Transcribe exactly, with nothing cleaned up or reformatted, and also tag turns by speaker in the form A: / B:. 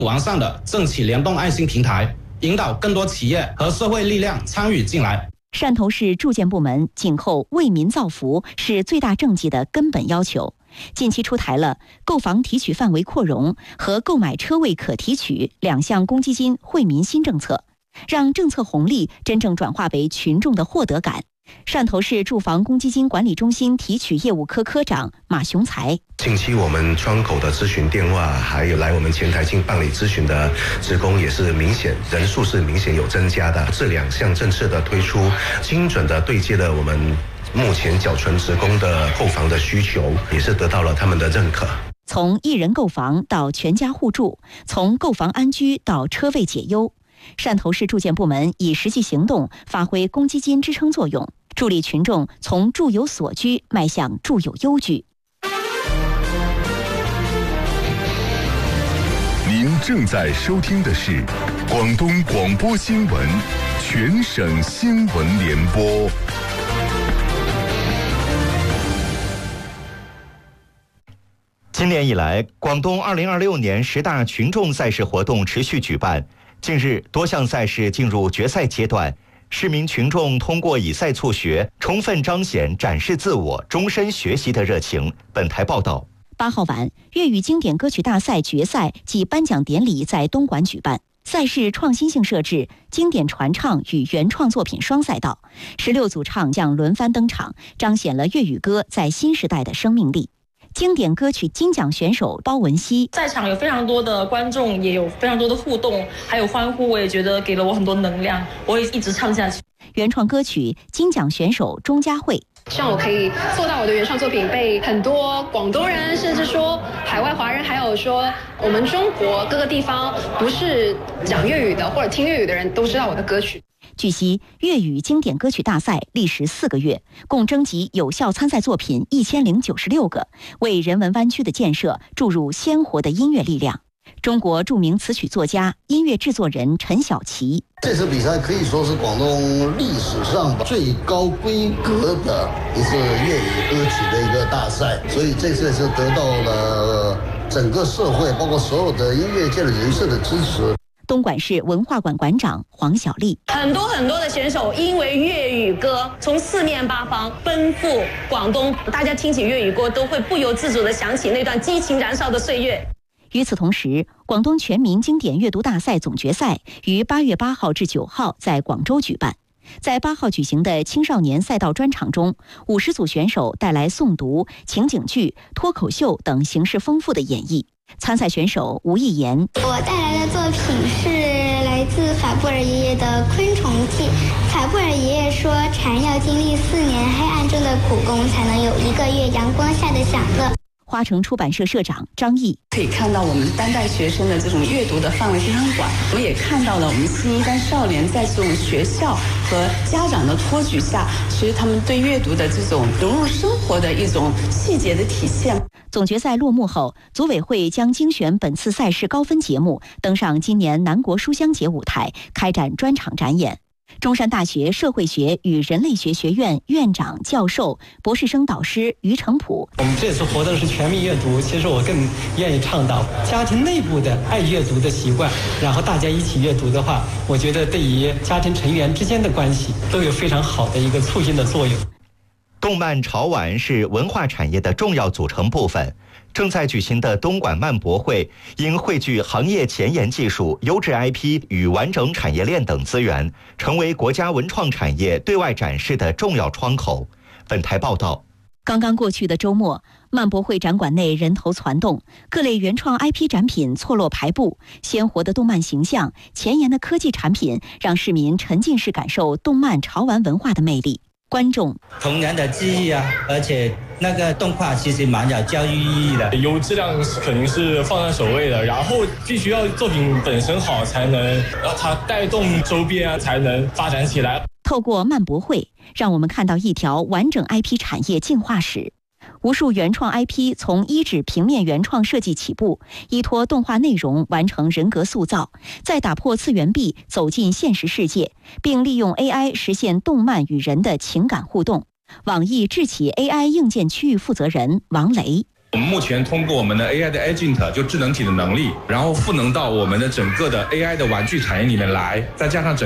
A: 完善的政企联动爱心平台，引导更多企业和社会力量参与进来。
B: 汕头市住建部门紧扣为民造福是最大政绩的根本要求，近期出台了购房提取范围扩容和购买车位可提取两项公积金惠民新政策，让政策红利真正转化为群众的获得感。汕头市住房公积金管理中心提取业务科科长马雄才：
C: 近期我们窗口的咨询电话，还有来我们前台进办理咨询的职工也是明显人数是明显有增加的。这两项政策的推出，精准的对接了我们目前缴存职工的购房的需求，也是得到了他们的认可。
B: 从一人购房到全家互助，从购房安居到车位解忧，汕头市住建部门以实际行动发挥公积金支撑作用，助力群众从住有所居迈向住有优居。
D: 您正在收听的是广东广播新闻全省新闻联播。
E: 今年以来，广东二零二六年十大群众赛事活动持续举办。近日，多项赛事进入决赛阶段，市民群众通过以赛促学，充分彰显展示自我、终身学习的热情。本台报道。
B: 八号晚，粤语经典歌曲大赛决赛暨颁奖典礼在东莞举办。赛事创新性设置经典传唱与原创作品双赛道，十六组唱将轮番登场，彰显了粤语歌在新时代的生命力。经典歌曲金奖选手包文熙：
F: 在场有非常多的观众，也有非常多的互动，还有欢呼，我也觉得给了我很多能量，我会一直唱下去。
B: 原创歌曲金奖选手钟佳慧：
G: 希望我可以做到我的原创作品被很多广东人，甚至说海外华人，还有说我们中国各个地方不是讲粤语的或者听粤语的人都知道我的歌曲。
B: 据悉，粤语经典歌曲大赛历时四个月，共征集有效参赛作品一千零九十六个，为人文湾区的建设注入鲜活的音乐力量。中国著名词曲作家、音乐制作人陈小奇：
H: 这次比赛可以说是广东历史上最高规格的一次粤语歌曲的一个大赛，所以这次是得到了整个社会，包括所有的音乐界的人士的支持。
B: 东莞市文化馆馆长黄小丽：
F: 很多很多的选手因为粤语歌从四面八方奔赴广东，大家听起粤语歌都会不由自主地想起那段激情燃烧的岁月。
B: 与此同时，广东全民经典阅读大赛总决赛于八月八号至九号在广州举办。在八号举行的青少年赛道专场中，五十组选手带来诵读、情景剧、脱口秀等形式丰富的演绎。参赛选手吴艺言：
I: 我带来的作品是来自法布尔爷爷的《昆虫记》。法布尔爷爷说，蝉要经历四年黑暗中的苦工，才能有一个月阳光下的享乐。
B: 花城出版社社长张毅：
J: 可以看到我们当代学生的这种阅读的范围非常广，我们也看到了我们新一代少年在这种学校和家长的托举下，其实他们对阅读的这种融入生活的一种细节的体现。
B: 总决赛落幕后，组委会将精选本次赛事高分节目登上今年南国书香节舞台，开展专场展演。中山大学社会学与人类学学院院长、教授、博士生导师于成普：
K: 我们这次活动是全民阅读，其实我更愿意倡导家庭内部的爱阅读的习惯，然后大家一起阅读的话，我觉得对于家庭成员之间的关系都有非常好的一个促进的作用。
E: 动漫潮玩是文化产业的重要组成部分。正在举行的东莞漫博会，因汇聚行业前沿技术、优质 I P 与完整产业链等资源，成为国家文创产业对外展示的重要窗口。本台报道。
B: 刚刚过去的周末，漫博会展馆内人头攒动，各类原创 I P 展品错落排布，鲜活的动漫形象、前沿的科技产品，让市民沉浸式感受动漫潮玩文化的魅力。观众
L: 童年的记忆啊，而且那个动画其实蛮有教育意义的，
M: 有质量肯定是放在首位的，然后必须要作品本身好，才能让它带动周边啊，才能发展起来。
B: 透过漫博会，让我们看到一条完整 I P 产业进化史。无数原创 I P 从一纸平面原创设计起步，依托动画内容完成人格塑造，再打破次元壁走进现实世界，并利用 A I 实现动漫与人的情感互动。网易智企 A I 硬件区域负责人王雷：
N: 我们目前通过我们的 A I 的 agent 就智能体的能力，然后赋能到我们的整个的 A I 的玩具产业里面来，再加上整